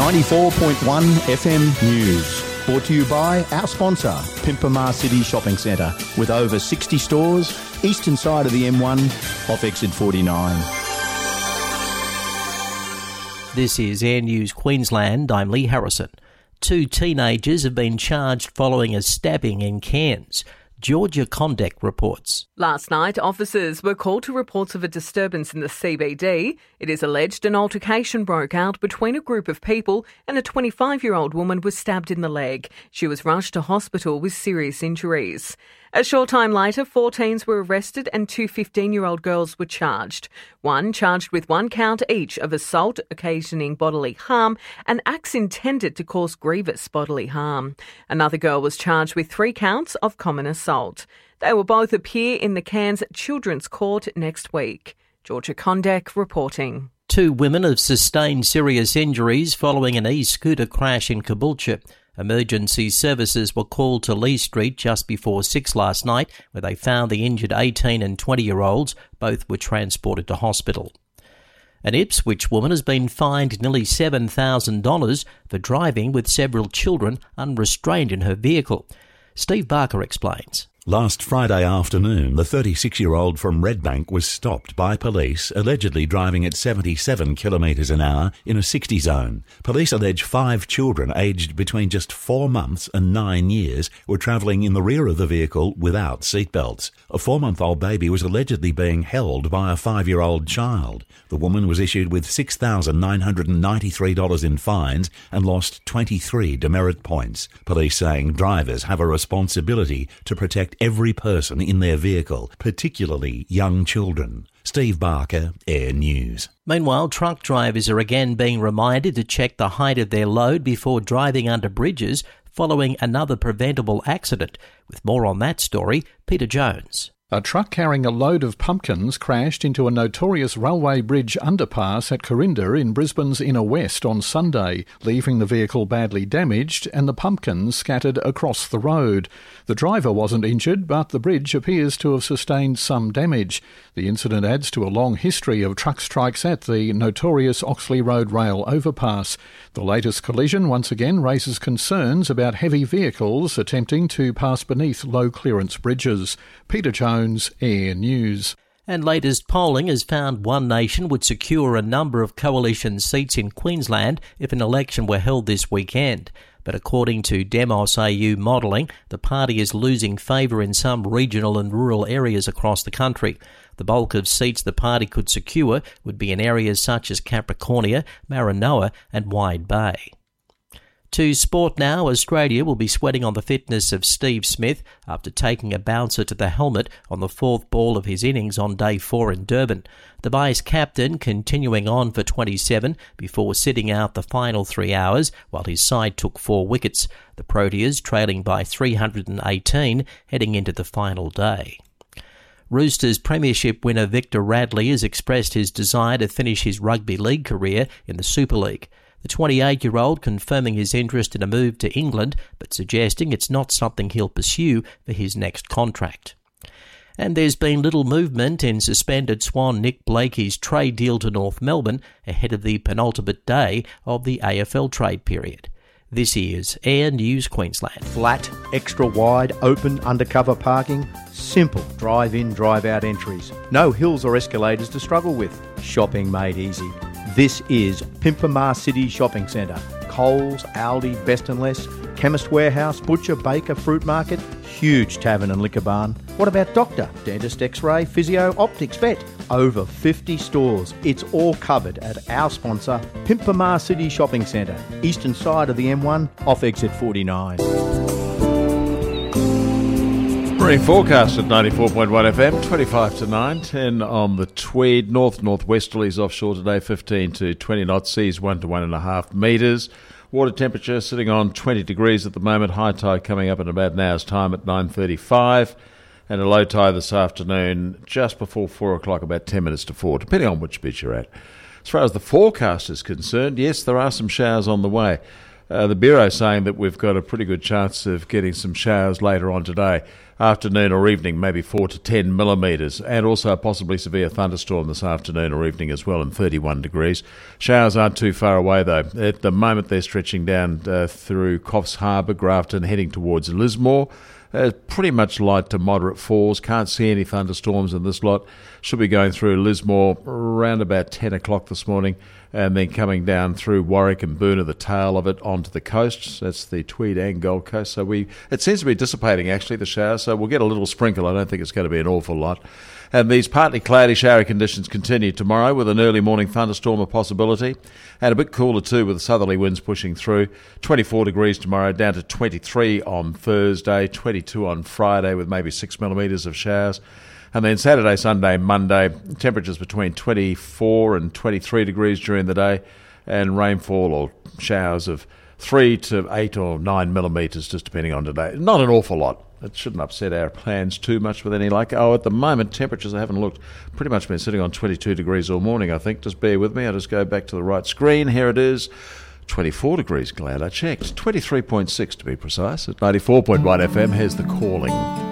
94.1 FM News. Brought to you by our sponsor, Pimpamar City Shopping Centre, with over 60 stores, eastern side of the M1, off exit 49. This is Air News Queensland. I'm Lee Harrison. 2 teenagers have been charged following a stabbing in Cairns. Georgia Condek reports. Last night, officers were called to reports of a disturbance in the CBD. It is alleged an altercation broke out between a group of people and a 25-year-old woman was stabbed in the leg. She was rushed to hospital with serious injuries. A short time later, 4 teens were arrested and 2 15-year-old girls were charged. One charged with 1 count each of assault occasioning bodily harm and acts intended to cause grievous bodily harm. Another girl was charged with 3 counts of common assault. They will both appear in the Cairns Children's Court next week. Georgia Condek reporting. 2 women have sustained serious injuries following an e-scooter crash in Caboolture. Emergency services were called to Lee Street just before 6 last night, where they found the injured 18 and 20-year-olds. Both were transported to hospital. An Ipswich woman has been fined nearly $7,000 for driving with several children unrestrained in her vehicle. Steve Barker explains. Last Friday afternoon, the 36-year-old from Redbank was stopped by police, allegedly driving at 77 kilometres an hour in a 60 zone. Police allege 5 children aged between just 4 months and 9 years were travelling in the rear of the vehicle without seatbelts. A 4-month-old baby was allegedly being held by a 5-year-old child. The woman was issued with $6,993 in fines and lost 23 demerit points. Police saying drivers have a responsibility to protect every person in their vehicle, particularly young children. Steve Barker, Air News. Meanwhile, truck drivers are again being reminded to check the height of their load before driving under bridges following another preventable accident. With more on that story, Peter Jones. A truck carrying a load of pumpkins crashed into a notorious railway bridge underpass at Corinda in Brisbane's inner west on Sunday, leaving the vehicle badly damaged and the pumpkins scattered across the road. The driver wasn't injured, but the bridge appears to have sustained some damage. The incident adds to a long history of truck strikes at the notorious Oxley Road rail overpass. The latest collision once again raises concerns about heavy vehicles attempting to pass beneath low-clearance bridges. Peter Jones, Air News. And latest polling has found One Nation would secure a number of coalition seats in Queensland if an election were held this weekend. But according to Demos AU modelling, the party is losing favour in some regional and rural areas across the country. The bulk of seats the party could secure would be in areas such as Capricornia, Maranoa and Wide Bay. To sport now, Australia will be sweating on the fitness of Steve Smith after taking a bouncer to the helmet on the 4th ball of his innings on day 4 in Durban. The vice captain continuing on for 27 before sitting out the final 3 hours while his side took 4 wickets. The Proteas trailing by 318 heading into the final day. Roosters premiership winner Victor Radley has expressed his desire to finish his rugby league career in the Super League. The 28-year-old confirming his interest in a move to England, but suggesting it's not something he'll pursue for his next contract. And there's been little movement in suspended Swan Nick Blakey's trade deal to North Melbourne ahead of the penultimate day of the AFL trade period. This is Air News Queensland. Flat, extra wide, open, undercover parking. Simple drive-in, drive-out entries. No hills or escalators to struggle with. Shopping made easy. This is Pimpamar City Shopping Centre. Coles, Aldi, Best & Less, Chemist Warehouse, Butcher, Baker, Fruit Market, huge tavern and liquor barn. What about doctor, dentist, x-ray, physio, optics, vet? Over 50 stores. It's all covered at our sponsor, Pimpamar City Shopping Centre, eastern side of the M1, off exit 49. Marine forecast at 94.1 FM, 25 to 9, 10 on the Tweed, north-northwesterlies offshore today, 15 to 20 knots, seas 1 to 1.5 metres. Water temperature sitting on 20 degrees at the moment, high tide coming up in about an hour's time at 9:35, and a low tide this afternoon just before 4 o'clock, about 10 minutes to 4, depending on which beach you're at. As far as the forecast is concerned, yes, there are some showers on the way. The Bureau saying that we've got a pretty good chance of getting some showers later on today, afternoon or evening, maybe 4 to 10 millimetres, and also a possibly severe thunderstorm this afternoon or evening as well, and 31 degrees. Showers aren't too far away though. At the moment they're stretching down through Coffs Harbour, Grafton, heading towards Lismore. Pretty much light to moderate falls. Can't see any thunderstorms in this lot. Should be going through Lismore around about 10 o'clock this morning, and then coming down through Warwick and Boona, the tail of it, onto the coast. That's the Tweed and Gold Coast. So it seems to be dissipating, actually, the showers. So we'll get a little sprinkle. I don't think it's going to be an awful lot. And these partly cloudy, showery conditions continue tomorrow, with an early morning thunderstorm a possibility, and a bit cooler too, with the southerly winds pushing through. 24 degrees tomorrow, down to 23 on Thursday, 22 on Friday, with maybe 6 millimetres of showers. And then Saturday, Sunday, Monday, temperatures between 24 and 23 degrees during the day, and rainfall or showers of 3 to 8 or 9 millimetres, just depending on today. Not an awful lot. It shouldn't upset our plans too much with any luck. At the moment, temperatures, I haven't looked, pretty much been sitting on 22 degrees all morning, I think. Just bear with me. I'll just go back to the right screen. Here it is. 24 degrees. Glad I checked. 23.6 to be precise. At 94.1 FM, here's The Calling.